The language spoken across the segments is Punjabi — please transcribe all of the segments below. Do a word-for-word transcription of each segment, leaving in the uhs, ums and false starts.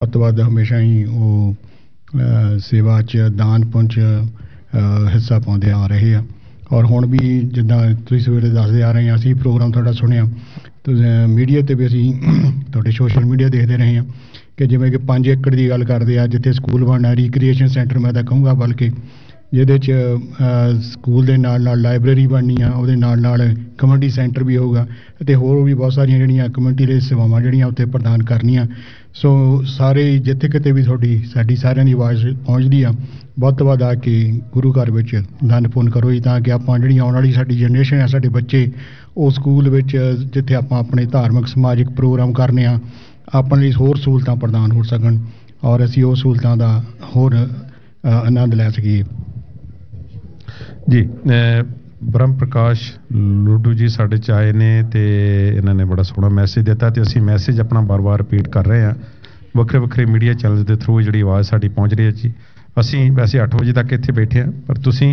ਵੱਧ ਤੋਂ ਵੱਧ ਹਮੇਸ਼ਾ ਹੀ ਉਹ ਸੇਵਾ 'ਚ ਦਾਨ ਪੁੰਨ 'ਚ ਹਿੱਸਾ ਪਾਉਂਦੇ ਆ ਰਹੇ ਆ। ਔਰ ਹੁਣ ਵੀ ਜਿੱਦਾਂ ਤੁਸੀਂ ਸਵੇਰੇ ਦੱਸਦੇ ਆ ਰਹੇ ਹਾਂ, ਅਸੀਂ ਪ੍ਰੋਗਰਾਮ ਤੁਹਾਡਾ ਸੁਣਿਆ ਤੁਸੀਂ ਮੀਡੀਆ 'ਤੇ ਵੀ ਅਸੀਂ ਤੁਹਾਡੇ ਸੋਸ਼ਲ ਮੀਡੀਆ ਦੇਖਦੇ ਰਹੇ ਹਾਂ ਕਿ ਜਿਵੇਂ ਕਿ ਪੰਜ ਏਕੜ ਦੀ ਗੱਲ ਕਰਦੇ ਆ, ਜਿੱਥੇ ਸਕੂਲ ਬਣਨਾ, ਰੀਕ੍ਰੀਏਸ਼ਨ ਸੈਂਟਰ ਮੈਂ ਤਾਂ ਕਹੂੰਗਾ, ਬਲਕਿ ਜਿਹਦੇ 'ਚ ਸਕੂਲ ਦੇ ਨਾਲ ਨਾਲ ਲਾਇਬ੍ਰੇਰੀ ਬਣਨੀ ਆ, ਉਹਦੇ ਨਾਲ ਨਾਲ ਕਮਿਊਨਿਟੀ ਸੈਂਟਰ ਵੀ ਹੋਊਗਾ ਅਤੇ ਹੋਰ ਵੀ ਬਹੁਤ ਸਾਰੀਆਂ ਜਿਹੜੀਆਂ ਕਮਿਊਨਿਟੀ ਦੇ ਸੇਵਾਵਾਂ ਜਿਹੜੀਆਂ ਉੱਥੇ ਪ੍ਰਦਾਨ ਕਰਨੀਆਂ। ਸੋ ਸਾਰੇ ਜਿੱਥੇ ਕਿਤੇ ਵੀ ਤੁਹਾਡੀ ਸਾਡੀ ਸਾਰਿਆਂ ਦੀ ਆਵਾਜ਼ ਪਹੁੰਚਦੀ ਆ, ਵੱਧ ਤੋਂ ਵੱਧ ਆ ਕੇ ਗੁਰੂ ਘਰ ਵਿੱਚ ਦਾਨ ਪੁੰਨ ਕਰੋ ਜੀ, ਤਾਂ ਕਿ ਆਪਾਂ ਜਿਹੜੀ ਆਉਣ ਵਾਲੀ ਸਾਡੀ ਜਨਰੇਸ਼ਨ ਆ, ਸਾਡੇ ਬੱਚੇ ਉਹ ਸਕੂਲ ਵਿੱਚ ਜਿੱਥੇ ਆਪਾਂ ਆਪਣੇ ਧਾਰਮਿਕ ਸਮਾਜਿਕ ਪ੍ਰੋਗਰਾਮ ਕਰਨੇ ਆ, ਆਪਣੇ ਲਈ ਹੋਰ ਸਹੂਲਤਾਂ ਪ੍ਰਦਾਨ ਹੋ ਸਕਣ ਔਰ ਅਸੀਂ ਉਹ ਸਹੂਲਤਾਂ ਦਾ ਹੋਰ ਆਨੰਦ ਲੈ ਸਕੀਏ। ਜੀ ਬ੍ਰਹਮ ਪ੍ਰਕਾਸ਼ ਲੂਡੂ ਜੀ ਸਾਡੇ 'ਚ ਆਏ ਨੇ ਅਤੇ ਇਹਨਾਂ ਨੇ ਬੜਾ ਸੋਹਣਾ ਮੈਸੇਜ ਦਿੱਤਾ ਅਤੇ ਅਸੀਂ ਮੈਸੇਜ ਆਪਣਾ ਵਾਰ-ਵਾਰ ਰਿਪੀਟ ਕਰ ਰਹੇ ਹਾਂ ਵੱਖਰੇ ਵੱਖਰੇ ਮੀਡੀਆ ਚੈਨਲ ਦੇ ਥਰੂ ਜਿਹੜੀ ਆਵਾਜ਼ ਸਾਡੀ ਪਹੁੰਚ ਰਹੀ ਹੈ ਜੀ। ਅਸੀਂ ਵੈਸੇ ਅੱਠ ਵਜੇ ਤੱਕ ਇੱਥੇ ਬੈਠੇ ਹਾਂ, ਪਰ ਤੁਸੀਂ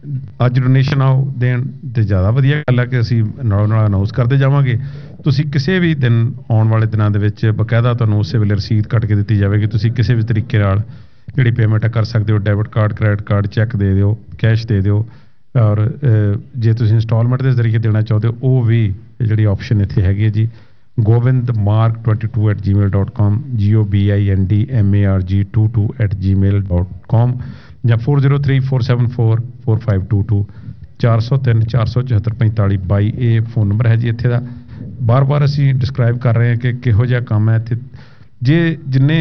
ਅੱਜ ਡੋਨੇਸ਼ਨ ਆਓ ਦੇਣ ਤੇ ਜ਼ਿਆਦਾ ਵਧੀਆ ਗੱਲ ਹੈ ਕਿ ਅਸੀਂ ਨਾਲੋਂ ਨਾਲ ਅਨਾਊਂਸ ਕਰਦੇ ਜਾਵਾਂਗੇ। ਤੁਸੀਂ ਕਿਸੇ ਵੀ ਦਿਨ ਆਉਣ ਵਾਲੇ ਦਿਨਾਂ ਦੇ ਵਿੱਚ ਬਕਾਇਦਾ ਤੁਹਾਨੂੰ ਉਸੇ ਵੇਲੇ ਰਸੀਦ ਕੱਟ ਕੇ ਦਿੱਤੀ ਜਾਵੇਗੀ। ਤੁਸੀਂ ਕਿਸੇ ਵੀ ਤਰੀਕੇ ਨਾਲ ਜਿਹੜੀ ਪੇਮੈਂਟ ਕਰ ਸਕਦੇ ਹੋ, debit card, credit card, check ਦੇ ਦਿਓ, ਕੈਸ਼ ਦੇ ਦਿਓ ਔਰ ਜੇ ਤੁਸੀਂ ਇੰਸਟਾਲਮੈਂਟ ਦੇ ਜ਼ਰੀਏ ਦੇਣਾ ਚਾਹੁੰਦੇ ਹੋ ਉਹ ਵੀ ਜਿਹੜੀ ਆਪਸ਼ਨ ਇੱਥੇ ਹੈਗੀ ਹੈ ਜੀ। ਗੋਬਿੰਦ ਮਾਰਗ twenty two at Gmail dot ਕਾਮ, ਜੀ O B I N D M A R ਜੀ to to at Gmail dot ਕਾਮ ਜਾਂ four zero three four seven four four five to to ਚਾਰ ਸੌ ਤਿੰਨ ਚਾਰ ਸੌ ਚੁਹੱਤਰ ਪੰਤਾਲੀ ਬਾਈ ਇਹ ਫੋਨ ਨੰਬਰ ਹੈ ਜੀ ਇੱਥੇ ਦਾ। ਬਾਰ ਬਾਰ ਅਸੀਂ ਡਿਸਕ੍ਰਾਈਬ ਕਰ ਰਹੇ ਹਾਂ ਕਿ ਕਿਹੋ ਜਿਹਾ ਕੰਮ ਹੈ ਇੱਥੇ। ਜੇ ਜਿੰਨੇ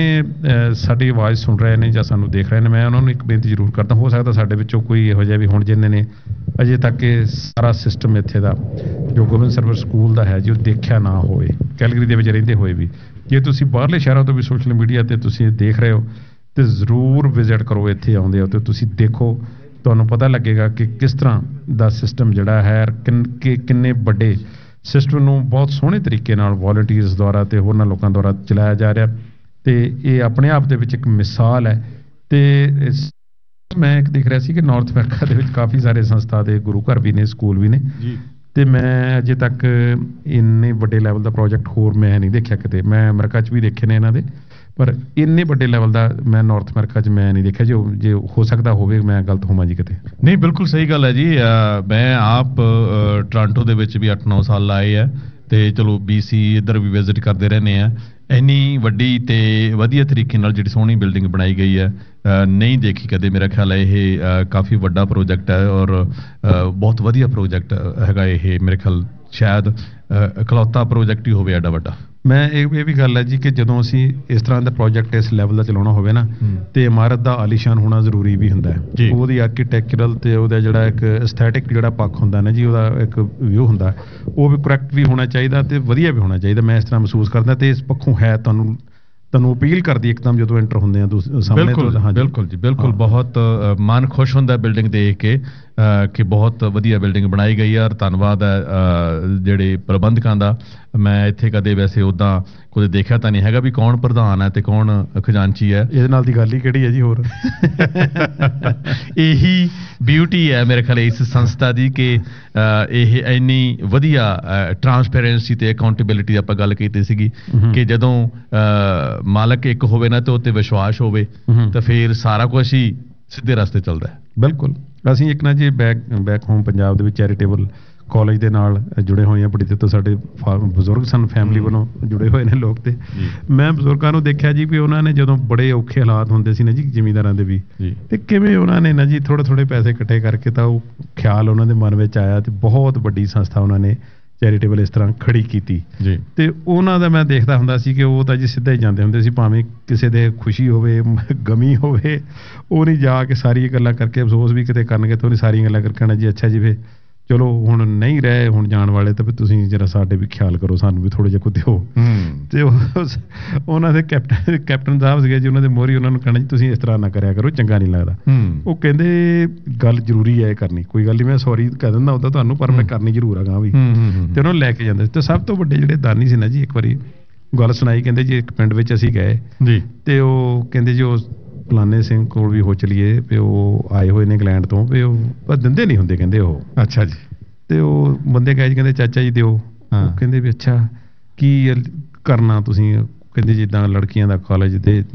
ਸਾਡੀ ਆਵਾਜ਼ ਸੁਣ ਰਹੇ ਨੇ ਜਾਂ ਸਾਨੂੰ ਦੇਖ ਰਹੇ ਨੇ, ਮੈਂ ਉਹਨਾਂ ਨੂੰ ਇੱਕ ਬੇਨਤੀ ਜ਼ਰੂਰ ਕਰਦਾ, ਹੋ ਸਕਦਾ ਸਾਡੇ ਵਿੱਚੋਂ ਕੋਈ ਇਹੋ ਜਿਹਾ ਵੀ ਹੁਣ ਜਿਨ੍ਹਾਂ ਨੇ ਅਜੇ ਤੱਕ ਇਹ ਸਾਰਾ ਸਿਸਟਮ ਇੱਥੇ ਦਾ ਜੋ ਗੋਬਿੰਦ ਸਰਵਰ ਸਕੂਲ ਦਾ ਹੈ ਜੀ ਉਹ ਦੇਖਿਆ ਨਾ ਹੋਵੇ, ਕੈਲਗਰੀ ਦੇ ਵਿੱਚ ਰਹਿੰਦੇ ਹੋਏ ਵੀ। ਜੇ ਤੁਸੀਂ ਬਾਹਰਲੇ ਸ਼ਹਿਰਾਂ ਤੋਂ ਵੀ ਸੋਸ਼ਲ ਮੀਡੀਆ 'ਤੇ ਤੁਸੀਂ ਦੇਖ ਰਹੇ ਹੋ ਤੇ ਜ਼ਰੂਰ ਵਿਜ਼ਿਟ ਕਰੋ, ਇੱਥੇ ਆਉਂਦੇ ਹੋ ਤੇ ਤੁਸੀਂ ਦੇਖੋ, ਤੁਹਾਨੂੰ ਪਤਾ ਲੱਗੇਗਾ ਕਿ ਕਿਸ ਤਰ੍ਹਾਂ ਦਾ ਸਿਸਟਮ ਜਿਹੜਾ ਹੈ ਕਿੰਨ ਕਿੰਨੇ ਵੱਡੇ ਸਿਸਟਮ ਨੂੰ ਬਹੁਤ ਸੋਹਣੇ ਤਰੀਕੇ ਨਾਲ ਵੋਲੰਟੀਅਰਸ ਦੁਆਰਾ ਅਤੇ ਹੋਰਨਾਂ ਲੋਕਾਂ ਦੁਆਰਾ ਚਲਾਇਆ ਜਾ ਰਿਹਾ ਅਤੇ ਇਹ ਆਪਣੇ ਆਪ ਦੇ ਵਿੱਚ ਇੱਕ ਮਿਸਾਲ ਹੈ। ਅਤੇ ਮੈਂ ਇੱਕ ਦੇਖ ਰਿਹਾ ਸੀ ਕਿ ਨਾਰਥ ਅਮਰੀਕਾ ਦੇ ਵਿੱਚ ਕਾਫੀ ਸਾਰੇ ਸੰਸਥਾ ਦੇ ਗੁਰੂ ਘਰ ਵੀ ਨੇ, ਸਕੂਲ ਵੀ ਨੇ ਜੀ, ਅਤੇ ਮੈਂ ਅਜੇ ਤੱਕ ਇੰਨੇ ਵੱਡੇ ਲੈਵਲ ਦਾ ਪ੍ਰੋਜੈਕਟ ਹੋਰ ਮੈਂ ਨਹੀਂ ਦੇਖਿਆ ਕਿਤੇ। ਮੈਂ ਅਮਰੀਕਾ 'ਚ ਵੀ ਦੇਖੇ ਨੇ ਇਹਨਾਂ ਦੇ, ਪਰ ਇੰਨੇ ਵੱਡੇ ਲੈਵਲ ਦਾ ਮੈਂ ਨਾਰਥ ਅਮਰੀਕਾ 'ਚ ਮੈਂ ਨਹੀਂ ਦੇਖਿਆ। ਜੋ ਜੇ ਹੋ ਸਕਦਾ ਹੋਵੇ ਮੈਂ ਗਲਤ ਹੋਵਾਂ ਜੀ ਕਿਤੇ। ਨਹੀਂ, ਬਿਲਕੁਲ ਸਹੀ ਗੱਲ ਹੈ ਜੀ। ਮੈਂ ਆਪ ਟੋਰਾਂਟੋ ਦੇ ਵਿੱਚ ਵੀ ਅੱਠ ਨੌ ਸਾਲ ਲਾਏ ਆ ਅਤੇ ਚਲੋ ਬੀ ਸੀ ਇੱਧਰ ਵੀ ਵਿਜ਼ਿਟ ਕਰਦੇ ਰਹਿੰਦੇ ਆ। ਇੰਨੀ ਵੱਡੀ ਅਤੇ ਵਧੀਆ ਤਰੀਕੇ ਨਾਲ ਜਿਹੜੀ ਸੋਹਣੀ ਬਿਲਡਿੰਗ ਬਣਾਈ ਗਈ ਹੈ ਨਹੀਂ ਦੇਖੀ ਕਦੇ। ਮੇਰਾ ਖਿਆਲ ਹੈ ਇਹ ਕਾਫੀ ਵੱਡਾ ਪ੍ਰੋਜੈਕਟ ਹੈ ਔਰ ਬਹੁਤ ਵਧੀਆ ਪ੍ਰੋਜੈਕਟ ਹੈਗਾ ਇਹ। ਮੇਰੇ ਖਿਆਲ ਸ਼ਾਇਦ ਇਕਲੌਤਾ ਪ੍ਰੋਜੈਕਟ ਹੀ ਹੋਵੇ ਐਡਾ ਵੱਡਾ। ਮੈਂ ਇਹ ਇਹ ਵੀ ਗੱਲ ਹੈ ਜੀ ਕਿ ਜਦੋਂ ਅਸੀਂ ਇਸ ਤਰ੍ਹਾਂ ਦਾ ਪ੍ਰੋਜੈਕਟ ਇਸ ਲੈਵਲ ਦਾ ਚਲਾਉਣਾ ਹੋਵੇ ਨਾ ਤੇ ਇਮਾਰਤ ਦਾ ਆਲੀਸ਼ਾਨ ਹੋਣਾ ਜ਼ਰੂਰੀ ਵੀ ਹੁੰਦਾ ਹੈ। ਉਹਦੀ ਆਰਕੀਟੈਕਚਰਲ ਤੇ ਉਹਦਾ ਜਿਹੜਾ ਇੱਕ ਐਸਥੈਟਿਕ ਜਿਹੜਾ ਪੱਖ ਹੁੰਦਾ ਨਾ ਜੀ, ਉਹਦਾ ਇੱਕ ਵਿਊ ਹੁੰਦਾ, ਉਹ ਵੀ ਕਰੈਕਟ ਵੀ ਹੋਣਾ ਚਾਹੀਦਾ ਤੇ ਵਧੀਆ ਵੀ ਹੋਣਾ ਚਾਹੀਦਾ। ਮੈਂ ਇਸ ਤਰ੍ਹਾਂ ਮਹਿਸੂਸ ਕਰਦਾ ਤੇ ਇਸ ਪੱਖੋਂ ਹੈ ਤੁਹਾਨੂੰ ਤੁਹਾਨੂੰ ਅਪੀਲ ਕਰਦੀ ਇੱਕਦਮ ਜਦੋਂ ਐਂਟਰ ਹੁੰਦੇ ਆ ਸਾਹਮਣੇ। ਬਿਲਕੁਲ ਜੀ, ਬਿਲਕੁਲ। ਬਹੁਤ ਮਨ ਖੁਸ਼ ਹੁੰਦਾ ਬਿਲਡਿੰਗ ਦੇਖ ਕੇ ਕਿ ਬਹੁਤ ਵਧੀਆ ਬਿਲਡਿੰਗ ਬਣਾਈ ਗਈ ਹੈ ਔਰ ਧੰਨਵਾਦ ਹੈ ਜਿਹੜੇ ਪ੍ਰਬੰਧਕਾਂ ਦਾ। ਮੈਂ ਇੱਥੇ ਕਦੇ ਵੈਸੇ ਉੱਦਾਂ ਕਦੇ ਦੇਖਿਆ ਤਾਂ ਨਹੀਂ ਹੈਗਾ ਵੀ ਕੌਣ ਪ੍ਰਧਾਨ ਹੈ ਤੇ ਕੌਣ ਖਜ਼ਾਨਚੀ ਹੈ। ਇਹਦੇ ਨਾਲ ਦੀ ਗੱਲ ਹੀ ਕਿਹੜੀ ਹੈ ਜੀ ਹੋਰ। ਇਹੀ ਬਿਊਟੀ ਹੈ ਮੇਰੇ ਖਿਆਲ ਇਸ ਸੰਸਥਾ ਦੀ ਕਿ ਇਹ ਇੰਨੀ ਵਧੀਆ ਟਰਾਂਸਪੇਰੈਂਸੀ ਤੇ ਅਕਾਊਂਟੇਬਿਲਿਟੀ ਆਪਾਂ ਗੱਲ ਕੀਤੀ ਸੀਗੀ ਕਿ ਜਦੋਂ ਮਾਲਕ ਇੱਕ ਹੋਵੇ ਨਾ ਤੇ ਉਹ 'ਤੇ ਵਿਸ਼ਵਾਸ ਹੋਵੇ ਤਾਂ ਫਿਰ ਸਾਰਾ ਕੁਛ ਹੀ ਸਿੱਧੇ ਰਸਤੇ ਚੱਲਦਾ ਹੈ। ਬਿਲਕੁਲ। ਅਸੀਂ ਇੱਕ ਨਾ ਜੀ ਬੈਕ ਬੈਕ ਹੋਮ ਪੰਜਾਬ ਦੇ ਵਿੱਚ ਚੈਰੀਟੇਬਲ ਕਾਲਜ ਦੇ ਨਾਲ ਜੁੜੇ ਹੋਏ ਹਾਂ। ਬੜੀ ਦੇਰ ਤੋਂ ਸਾਡੇ ਬਜ਼ੁਰਗ ਸਨ, ਫੈਮਿਲੀ ਵੱਲੋਂ ਜੁੜੇ ਹੋਏ ਨੇ ਲੋਕ। ਤੇ ਮੈਂ ਬਜ਼ੁਰਗਾਂ ਨੂੰ ਦੇਖਿਆ ਜੀ ਵੀ ਉਹਨਾਂ ਨੇ ਜਦੋਂ ਬੜੇ ਔਖੇ ਹਾਲਾਤ ਹੁੰਦੇ ਸੀ ਨਾ ਜੀ ਜ਼ਿਮੀਂਦਾਰਾਂ ਦੇ ਵੀ, ਤੇ ਕਿਵੇਂ ਉਹਨਾਂ ਨੇ ਨਾ ਜੀ ਥੋੜ੍ਹੇ ਥੋੜ੍ਹੇ ਪੈਸੇ ਇਕੱਠੇ ਕਰਕੇ ਤਾਂ ਉਹ ਖਿਆਲ ਉਹਨਾਂ ਦੇ ਮਨ ਵਿੱਚ ਆਇਆ ਤੇ ਬਹੁਤ ਵੱਡੀ ਸੰਸਥਾ ਉਹਨਾਂ ਨੇ ਚੈਰੀਟੇਬਲ ਇਸ ਤਰ੍ਹਾਂ ਖੜੀ ਕੀਤੀ ਜੀ। ਤੇ ਉਹਨਾਂ ਦਾ ਮੈਂ ਦੇਖਦਾ ਹੁੰਦਾ ਸੀ ਕਿ ਉਹ ਤਾਂ ਜੀ ਸਿੱਧਾ ਹੀ ਜਾਂਦੇ ਹੁੰਦੇ ਸੀ, ਭਾਵੇਂ ਕਿਸੇ ਦੇ ਖੁਸ਼ੀ ਹੋਵੇ ਗਮੀ ਹੋਵੇ, ਉਹ ਨਹੀਂ ਜਾ ਕੇ ਸਾਰੀਆਂ ਗੱਲਾਂ ਕਰਕੇ ਅਫਸੋਸ ਵੀ ਕਿਤੇ ਕਰਨਗੇ ਤਾਂ ਉਹਨੇ ਸਾਰੀਆਂ ਗੱਲਾਂ ਕਰਕੇ ਕਹਿਣਾ ਜੀ ਅੱਛਾ ਜੀ ਫਿਰ ਚਲੋ ਹੁਣ ਨਹੀਂ ਰਹੇ ਹੁਣ ਜਾਣ ਵਾਲੇ ਤਾਂ ਫਿਰ ਤੁਸੀਂ ਜਰਾ ਸਾਡੇ ਵੀ ਖਿਆਲ ਕਰੋ, ਸਾਨੂੰ ਵੀ ਥੋੜ੍ਹੇ ਜਿਹੇ ਕੁ ਦਿਓ। ਤੇ ਉਹਨਾਂ ਦੇ ਕੈਪਟਨ ਕੈਪਟਨ ਸਾਹਿਬ ਸੀਗੇ ਜੀ, ਉਹਨਾਂ ਦੇ ਮੋਹਰੀ ਉਹਨਾਂ ਨੂੰ ਕਹਿਣਾ ਜੀ ਤੁਸੀਂ ਇਸ ਤਰ੍ਹਾਂ ਨਾ ਕਰਿਆ ਕਰੋ, ਚੰਗਾ ਨਹੀਂ ਲੱਗਦਾ। ਉਹ ਕਹਿੰਦੇ ਗੱਲ ਜ਼ਰੂਰੀ ਹੈ ਕਰਨੀ, ਕੋਈ ਗੱਲ ਨਹੀਂ ਮੈਂ ਸੌਰੀ ਕਹਿ ਦਿੰਦਾ ਉੱਦਾਂ ਤੁਹਾਨੂੰ, ਪਰ ਮੈਂ ਕਰਨੀ ਜ਼ਰੂਰ ਹੈਗਾ ਵੀ। ਤੇ ਉਹਨਾਂ ਨੂੰ ਲੈ ਕੇ ਜਾਂਦੇ ਤੇ ਸਭ ਤੋਂ ਵੱਡੇ ਜਿਹੜੇ ਦਾਨੀ ਸੀ ਨਾ ਜੀ, ਇੱਕ ਵਾਰੀ ਗੱਲ ਸੁਣਾਈ, ਕਹਿੰਦੇ ਜੀ ਇੱਕ ਪਿੰਡ ਵਿੱਚ ਅਸੀਂ ਗਏ ਜੀ ਤੇ ਉਹ ਕਹਿੰਦੇ ਜੀ ਉਹ ਫਲਾਣੇ ਸਿੰਘ ਕੋਲ ਵੀ ਹੋ ਚਲੀਏ ਵੀ ਉਹ ਆਏ ਹੋਏ ਨੇ ਇੰਗਲੈਂਡ ਤੋਂ, ਵੀ ਉਹ ਦਿੰਦੇ ਨਹੀਂ ਹੁੰਦੇ ਕਹਿੰਦੇ ਉਹ। ਅੱਛਾ ਜੀ। ਤੇ ਉਹ ਬੰਦੇ ਕਹੇ ਜੀ ਕਹਿੰਦੇ ਚਾਚਾ ਜੀ ਦਿਓ। ਕਹਿੰਦੇ ਵੀ ਅੱਛਾ ਕੀ ਕਰਨਾ ਤੁਸੀਂ? ਕਹਿੰਦੇ ਜਿੱਦਾਂ ਲੜਕੀਆਂ ਦਾ ਕਾਲਜ ਦੇ